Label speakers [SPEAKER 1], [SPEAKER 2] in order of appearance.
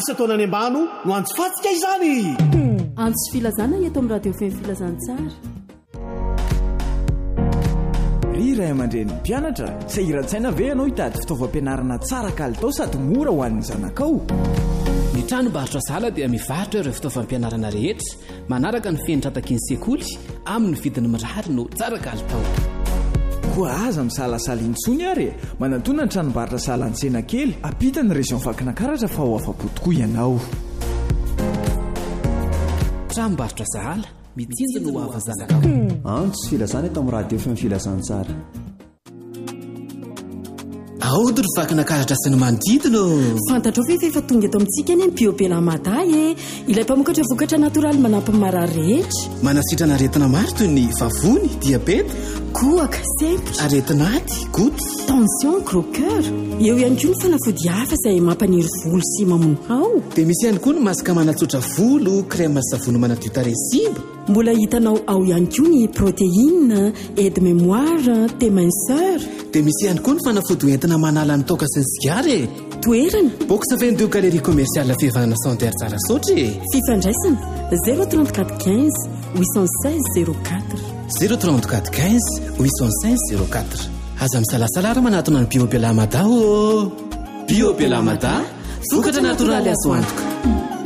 [SPEAKER 1] isa taona any ambano no antso fatsika izany.
[SPEAKER 2] Antso sy filazana eto amin'ny radio feny filazantsara.
[SPEAKER 3] Ry ray aman-dreny mpianatra, tsy iran-tsaina ve ianao hitady fitaovam-pianarana tsara kalitao sady mora ho an'ny zanakao?
[SPEAKER 4] Ny tranombarotra Zala dia mivarotra ireo fitaovam-pianarana rehetra manaraka ny fenitra takin'ny sekoly amin'ny vidiny mirary no tsara kalitao.
[SPEAKER 3] Koa aza misalasala intsony ary manantona ny tranombarotra Zala an-tsena kely apita ny région Vakinakaratra fa ho afa-po tokoa ianao.
[SPEAKER 4] Tranombarotra Zala mitsinjo no avy zanakao.
[SPEAKER 5] Antso sy filazana eto amin'ny radio feny filazantsara.
[SPEAKER 4] Aody ry Vakinakaratra sy ny manodidina.
[SPEAKER 2] Fantatrao ve efa tonga eto amintsika any Biobela Maday ilay mpamokatra vokatra natoraly manampy ny marary rehetra.
[SPEAKER 4] Manasitrana aretina maro toy ny vavony, diabeta,
[SPEAKER 2] kohaka, sempotra,
[SPEAKER 4] aretin'aty, goty,
[SPEAKER 2] tension, gros cœur. Eo ihany koa ny fanafody hafa izay mampaniry volo sy mamono hao.
[SPEAKER 4] Dia misy ihany koa ny masaka manatsotra volo, crème savony manadio tarehy simba.
[SPEAKER 2] Mbola hitanao ao ihany koa ny protéine, aide mémoire, téminceur.
[SPEAKER 4] Dia misy ihany koa ny fanafody entina manala ny toaka sy ny sigara.
[SPEAKER 2] Toerana
[SPEAKER 4] box 22 galerie commerciale fihavanana Santerre tsara sotry.
[SPEAKER 2] Fifandraisana 034 15 816 04
[SPEAKER 4] 034 15 816 04. Aza misalasala ary manatona ny Biobela Mada. Biobela Mada, vokatra natoraly azo antoka.